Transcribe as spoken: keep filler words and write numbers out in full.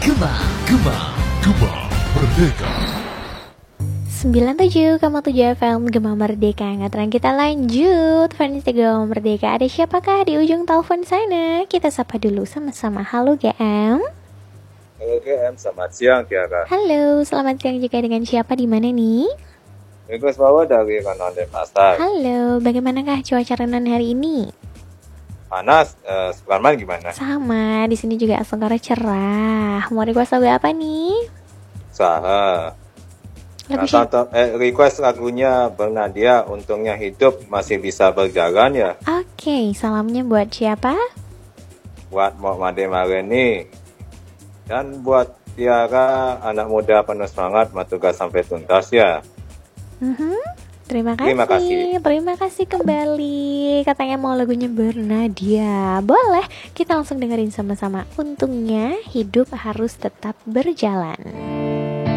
Gema, Gema, Gema Merdeka. sembilan puluh tujuh koma tujuh F M Gema Merdeka. Ngatran kita lanjut Fans Gema Merdeka. Ada siapakah di ujung telepon sana? Kita sapa dulu sama-sama. Halo G M. Halo G M, selamat siang Tiara. Halo, selamat siang juga dengan siapa di mana nih? Request bawa dari Renon Denpasar. Halo, bagaimanakah cuaca Renon hari ini? Panas, eh, Sukarman gimana? Sama, di sini juga Asengkara cerah. Mau request lagu apa nih? Usaha. Lagu Nah, siapa? tonton, eh, request lagunya Bernadia, Untungnya Hidup Masih Bisa Berjalan ya. Oke, salamnya buat siapa? Buat Mok Made Mareni. Dan buat Tiara, anak muda penuh semangat, matugas sampai tuntas ya. Mhm. Terima kasih. Terima kasih. Terima kasih kembali. Katanya mau lagunya Bernadia. Boleh, kita langsung dengerin sama-sama. Untungnya hidup harus tetap berjalan.